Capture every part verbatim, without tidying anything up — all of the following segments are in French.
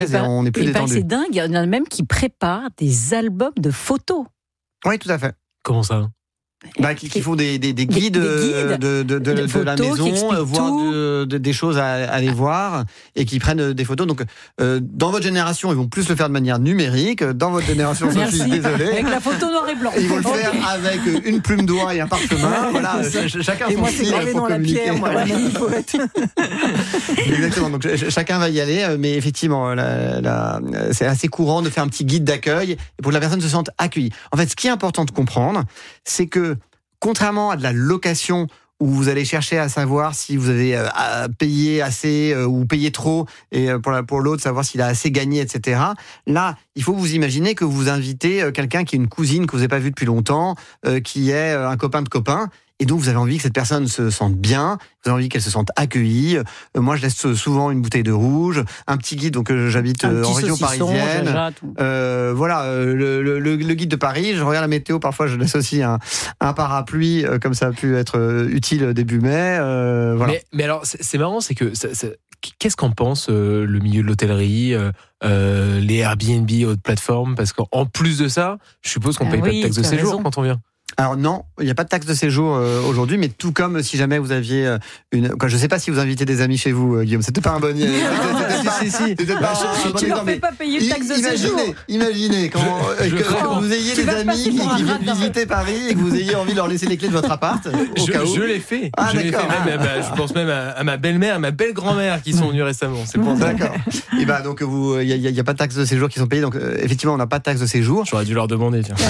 et on est plus et détendu. C'est dingue, il y en a même qui préparent des albums de photos. Oui, tout à fait. Comment ça ? Bah, qui, qui font des, des, des guides, des, des guides de, de, de, de, de photos, la maison, voir de, de, des choses à, à aller voir et qui prennent des photos. Donc, euh, dans votre génération, ils vont plus le faire de manière numérique. Dans votre génération, je suis désolé. Avec la photo noir et blanc. Ils vont le faire avec une plume d'oie et un parchemin. Voilà, chacun et son moi, style c'est gravé pour dans communiquer. la pierre, moi, la poète. Exactement. Donc, chacun va y aller, mais effectivement, la, la, c'est assez courant de faire un petit guide d'accueil pour que la personne se sente accueillie. En fait, ce qui est important de comprendre, c'est que contrairement à de la location où vous allez chercher à savoir si vous avez euh, payé assez euh, ou payé trop, et euh, pour, la, pour l'autre, savoir s'il a assez gagné, et cetera. Là, il faut vous imaginer que vous invitez euh, quelqu'un qui est une cousine que vous n'avez pas vue depuis longtemps, euh, qui est euh, un copain de copain, et donc vous avez envie que cette personne se sente bien, vous avez envie qu'elle se sente accueillie. Euh, moi, je laisse souvent une bouteille de rouge, un petit guide, donc euh, j'habite euh, en région parisienne. Jaja, euh, voilà, euh, le, le, le guide de Paris, je regarde la météo, parfois je laisse aussi un, un parapluie, euh, comme ça a pu être euh, utile début mai. Euh, voilà. mais, mais alors, c'est, c'est marrant, c'est que ça, ça, qu'est-ce qu'en pense euh, le milieu de l'hôtellerie, euh, euh, les Airbnb, autres plateformes ? Parce qu'en plus de ça, je suppose qu'on ne ah paye oui, pas de taxe de séjour raison. quand on vient. Alors non, il n'y a pas de taxe de séjour euh, aujourd'hui, mais tout comme si jamais vous aviez euh, une... Quoi, je ne sais pas si vous invitez des amis chez vous, euh, Guillaume, c'était pas un bon... Si, si, si. Tu ne leur fais pas payer de taxe de séjour. Imaginez quand, je, je, quand, quand vous ayez des amis qui, qui viennent visiter Paris et que vous ayez envie de leur laisser les clés de votre appart. Au je, cas où. je l'ai fait. Ah, je l'ai fait ah. même, à, je pense même à, à ma belle-mère, à ma belle-grand-mère qui sont venues récemment. C'est pour ça. D'accord. Et bah donc il n'y a, a, a pas de taxe de séjour qui sont payées, donc euh, effectivement on n'a pas de taxe de séjour. J'aurais dû leur demander. Tiens.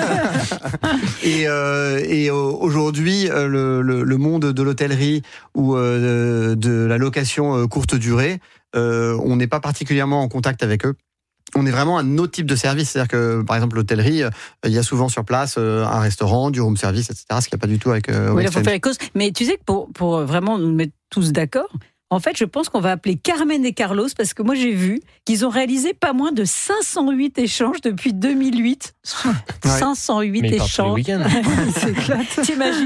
et, euh, et aujourd'hui, le, le, le monde de l'hôtellerie ou euh, de la location courte durée, euh, on n'est pas particulièrement en contact avec eux. On est vraiment un autre type de service. C'est-à-dire que, par exemple, l'hôtellerie, il y a souvent sur place un restaurant, du room service, et cetera. Ce qu'il n'y a pas du tout avec euh, oui, il faut faire les causes. Mais tu sais que pour, pour vraiment nous mettre tous d'accord, en fait, je pense qu'on va appeler Carmen et Carlos parce que moi, j'ai vu qu'ils ont réalisé pas moins de cinq cent huit échanges depuis deux mille huit. Ouais. cinq cent huit mais échanges. Tous les week-ends. T'imagines ?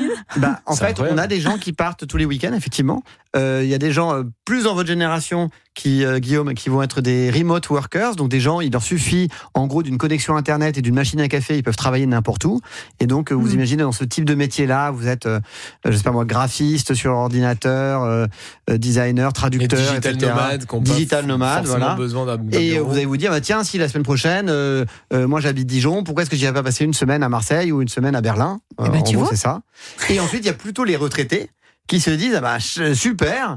Bah, en C'est fait, incroyable. on a des gens qui partent tous les week-ends, effectivement. Il euh, y a des gens euh, plus dans votre génération qui, euh, Guillaume, qui vont être des remote workers, donc des gens, il leur suffit en gros d'une connexion internet et d'une machine à café, ils peuvent travailler n'importe où. Et donc, euh, vous mmh. imaginez dans ce type de métier-là, vous êtes, euh, j'espère moi, graphiste sur ordinateur, euh, designer, traducteur, digital et cetera. Nomade, digital nomade, voilà. Besoin d'un, d'un et bureau. vous allez vous dire, bah, tiens, si la semaine prochaine, euh, euh, moi j'habite Dijon, pourquoi est-ce que j'irais pas passer une semaine à Marseille ou une semaine à Berlin ? euh, eh ben, En tu gros, vois c'est ça. Et ensuite, il y a plutôt les retraités qui se disent ah bah super,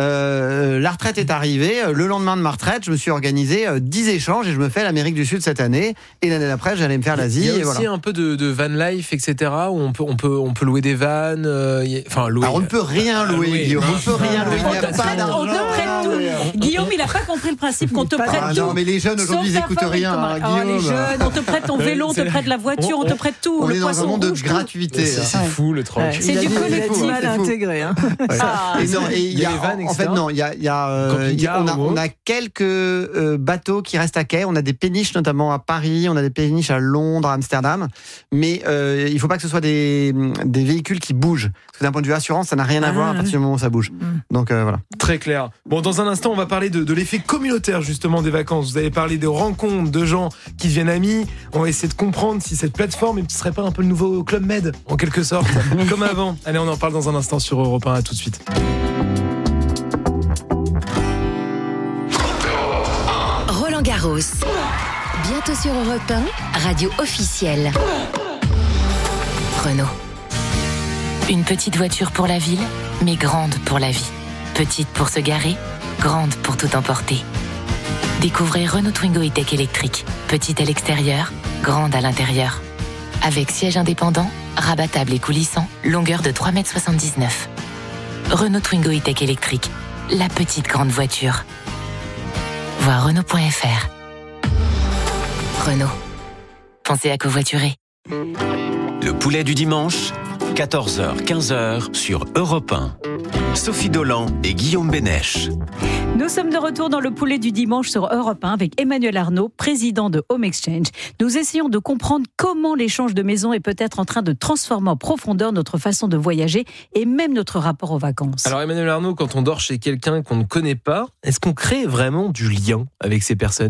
euh, la retraite est arrivée, le lendemain de ma retraite, je me suis organisé euh, dix échanges et je me fais l'Amérique du Sud cette année, et l'année d'après j'allais me faire l'Asie. Il y a et aussi voilà. un peu de, de van life, et cetera, où on peut, on peut, on peut louer des vannes, euh, y a, enfin louer. Alors on ne peut rien louer, louer. Guillaume, on ne peut rien louer, il n'y a On pas d'argent. on te prête tout. Guillaume, il n'a pas compris le principe qu'on te prête Ah tout. non, mais les jeunes aujourd'hui ils Sauf ta n'écoutent femme et rien, ton hein, mari. Oh, les Guillaume. jeunes, on te prête ton vélo, on te C'est- prête la voiture, on, on- te prête tout. On le est dans un poisson monde de rouge, tout. gratuité. C'est, là. c'est fou le truc. Ouais. C'est Il a du dit- collectif. il a du mal à Fou. intégrer. Hein. Ouais. Ah, et non, et il y a, les vannes, en, en fait, et cetera. non, il y a, il y a, euh, Camping-car, on a, ou on a quelques euh, bateaux qui restent à quai. On a des péniches, notamment à Paris. On a des péniches à Londres, à Amsterdam. Mais euh, il ne faut pas que ce soit des, des véhicules qui bougent. Parce que d'un point de vue assurance, ça n'a rien à Ah, voir à partir du moment où ça bouge. Mm. Donc euh, voilà. Très clair. Bon, dans un instant, on va parler de, de l'effet communautaire justement des vacances. Vous avez parlé de rencontres, de gens qui deviennent amis. On va essayer de comprendre si cette plateforme ne serait pas un peu le nouveau Club Med, en quelque sorte, comme avant. Allez, on en parle dans un instant sur Europe un. À tout de suite. Roland Garros. Bientôt sur Europe un, radio officielle. Renault. Une petite voiture pour la ville, mais grande pour la vie. Petite pour se garer, grande pour tout emporter. Découvrez Renault Twingo E-Tech électrique. Petite à l'extérieur, grande à l'intérieur. Avec siège indépendant, rabattable et coulissant, longueur de trois virgule soixante-dix-neuf mètres. Renault Twingo E-Tech électrique. La petite grande voiture. Voir Renault point F R. Renault. Pensez à covoiturer. Le poulet du dimanche, quatorze heures quinze heures sur Europe un. Sophie Dolan et Guillaume Bénèche. Nous sommes de retour dans le poulet du dimanche sur Europe un avec Emmanuel Arnaud, président de Home Exchange. Nous essayons de comprendre comment l'échange de maison est peut-être en train de transformer en profondeur notre façon de voyager et même notre rapport aux vacances. Alors Emmanuel Arnaud, quand on dort chez quelqu'un qu'on ne connaît pas, est-ce qu'on crée vraiment du lien avec ces personnes ?